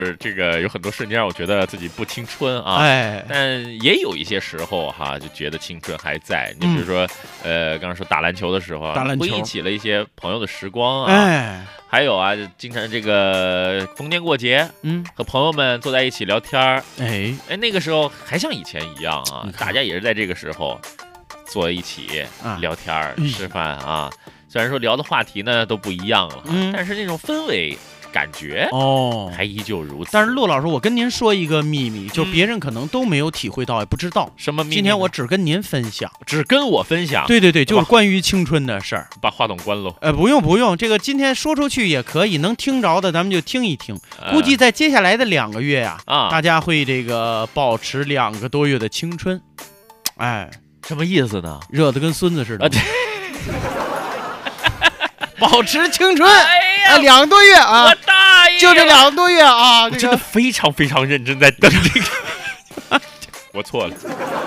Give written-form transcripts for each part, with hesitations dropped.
这个有很多瞬间让我觉得自己不青春啊，但也有一些时候哈，就觉得青春还在。你比如说，刚刚说打篮球的时候啊，回忆起了一些朋友的时光啊，还有啊，经常这个逢年过节，和朋友们坐在一起聊天那个时候还像以前一样啊，大家也是在这个时候坐一起聊天吃饭啊。虽然说聊的话题呢都不一样了，但是那种氛围。感觉还依旧如此。 但是骆老师，我跟您说一个秘密，就别人可能都没有体会到，也不知道什么秘密。 今天我只跟您分享， 只跟我分享。 对，就是关于青春的事儿。 把话筒关喽。 不用，这个今天说出去也可以，能听着的咱们就听一听。估计在接下来的2个月呀，大家会这个保持2个多月的青春。 什么意思呢？ 热的跟孙子似的。保持青春，2个多月啊！ 我大爷， 就这2个多月啊！ 我真的非常非常认真在等这个。我错了，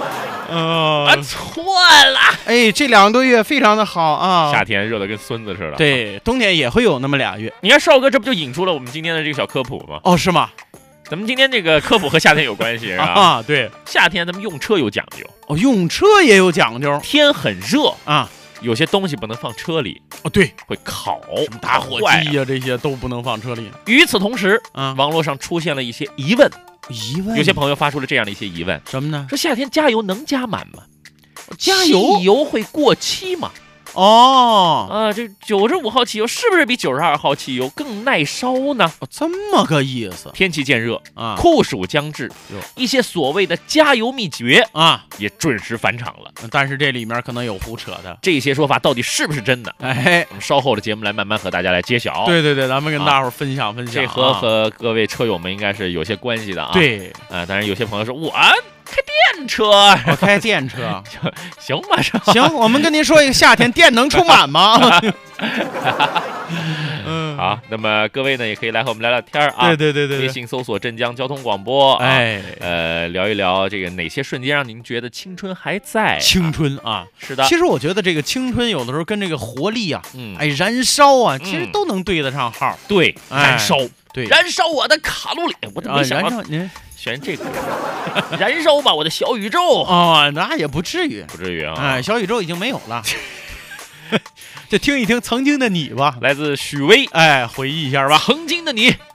错了。 这2个多月非常的好啊！ 夏天热的跟孙子似的。 对，冬天也会有那么2月。 你看少哥，这不就引出了我们今天的这个小科普吗？ 是吗？ 咱们今天这个科普和夏天有关系啊。 对， 夏天咱们用车有讲究。 用车也有讲究。 天很热啊。 有些东西不能放车里对， 会烤， 什么打火机呀，这些都不能放车里。 与此同时，网络上出现了一些疑问，有些朋友发出了这样的一些疑问， 什么呢？ 说夏天加油能加满吗？ 加油， 汽油会过期吗？这95号汽油是不是比92号汽油更耐烧呢？ 这么个意思。 天气渐热酷暑将至，一些所谓的加油秘诀也准时返场了。 但是这里面可能有胡扯的， 这些说法到底是不是真的？我们稍后的节目来慢慢和大家来揭晓。 对，咱们跟大伙分享。 这和各位车友们应该是有些关系的啊。 对， 当然有些朋友说我开电车， 我开电车行吧？ 行，我们跟您说一个夏天电能充满吗？ 好，那么各位呢也可以来和我们聊聊天啊。 对， 微信搜索镇江交通广播，聊一聊这个哪些瞬间让您觉得青春还在？ 青春啊， 是的。 其实我觉得这个青春有的时候跟这个活力啊，燃烧啊，其实都能对得上号。 对，燃烧， 对， 燃烧我的卡路里。我怎么没想到您选这个？燃烧吧，我的小宇宙。 那也不至于， 啊。 小宇宙已经没有了。就听一听曾经的你吧， 来自许巍。 回忆一下吧， 曾经的你。